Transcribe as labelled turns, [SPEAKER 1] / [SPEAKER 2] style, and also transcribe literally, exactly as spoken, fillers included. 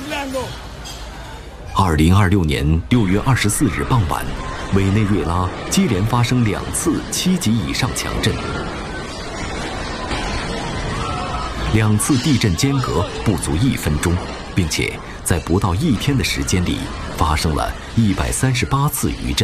[SPEAKER 1] 二零二六年六月二十四日傍晚，委内瑞拉接连发生两次七级以上强震，两次地震间隔不足一分钟，并且在不到一天的时间里发生了一百三十八次余震。